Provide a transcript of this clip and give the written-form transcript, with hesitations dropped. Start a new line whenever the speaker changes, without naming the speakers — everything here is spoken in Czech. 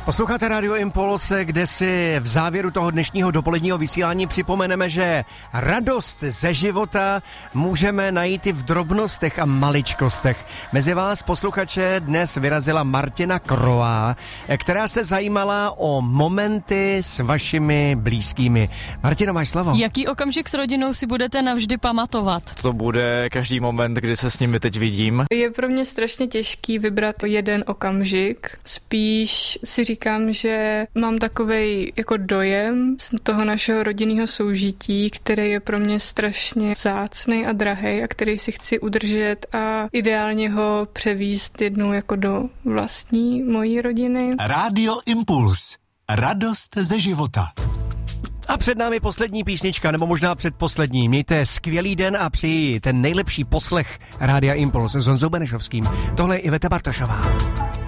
Posloucháte Radio Impulse, kde si v závěru toho dnešního dopoledního vysílání připomeneme, že radost ze života můžeme najít i v drobnostech a maličkostech. Mezi vás, posluchače, dnes vyrazila Martina Krová, která se zajímala o momenty s vašimi blízkými. Martino, máš slovo.
Jaký okamžik s rodinou si budete navždy pamatovat?
To bude každý moment, kdy se s nimi teď vidím.
Je pro mě strašně těžký vybrat jeden okamžik. Spíš si říkám, že mám takovej jako dojem z toho našeho rodinného soužití, který je pro mě strašně vzácnej a drahej a který si chci udržet a ideálně ho převízt jednou jako do vlastní mojí rodiny.
Radio Impuls. Radost ze života.
A před námi poslední písnička, nebo možná předposlední. Mějte skvělý den a přeji ten nejlepší poslech Rádia Impuls s Honzou Benešovským. Tohle je Iveta Bartošová.